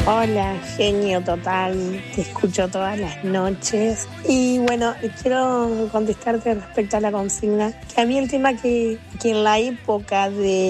Hola, genio total, te escucho todas las noches. Y bueno, quiero contestarte respecto a la consigna, que a mí el tema que en la época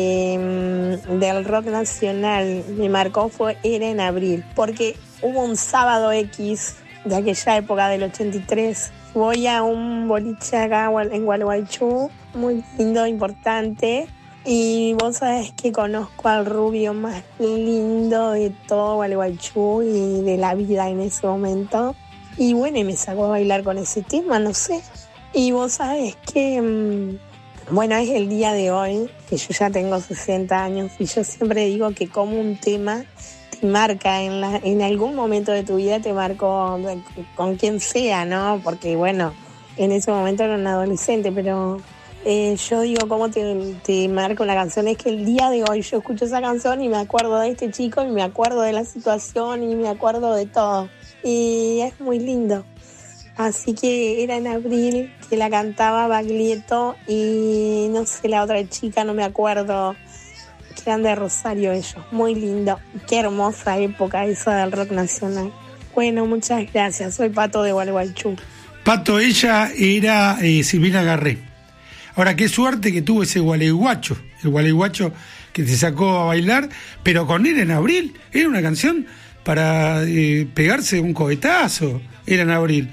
del rock nacional me marcó era en abril, porque hubo un sábado X de aquella época del 83. Voy a un boliche acá en Gualeguaychú, muy lindo, importante. Y vos sabés que conozco al rubio más lindo de todo Gualeguaychú y de la vida en ese momento. Y bueno, y me sacó a bailar con ese tema, no sé. Y vos sabés que, bueno, es el día de hoy, que yo ya tengo 60 años, y yo siempre digo que como un tema te marca en algún momento de tu vida, te marcó con quien sea, ¿no? Porque bueno, en ese momento era un adolescente, pero... yo digo cómo te marco la canción, es que el día de hoy yo escucho esa canción y me acuerdo de este chico y me acuerdo de la situación y me acuerdo de todo y es muy lindo. Así que era en abril que la cantaba Baglietto y no sé, la otra chica, no me acuerdo, que eran de Rosario ellos. Muy lindo, qué hermosa época esa del rock nacional. Bueno, muchas gracias, soy Pato de Gualeguaychú. Pato, ella era Silvina Garré. Ahora, qué suerte que tuvo ese gualeguacho, el gualeguacho que te sacó a bailar, pero con él en abril, era una canción para pegarse un cohetazo, era en abril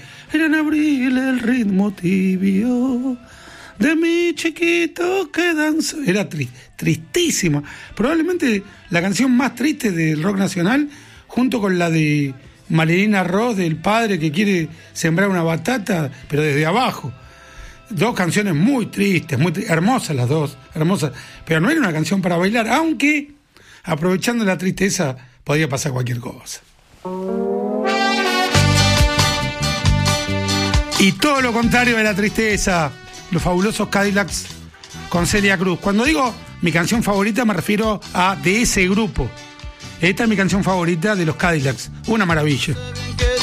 el ritmo tibio de mi chiquito que danza, era tristísima, probablemente la canción más triste del rock nacional, junto con la de Marilina Ross, del padre que quiere sembrar una batata, pero desde abajo. Dos canciones muy tristes, hermosas las dos, hermosas, pero no era una canción para bailar, aunque aprovechando la tristeza podía pasar cualquier cosa. Y todo lo contrario de la tristeza, los fabulosos Cadillacs con Celia Cruz. Cuando digo mi canción favorita me refiero a de ese grupo. Esta es mi canción favorita de los Cadillacs, una maravilla.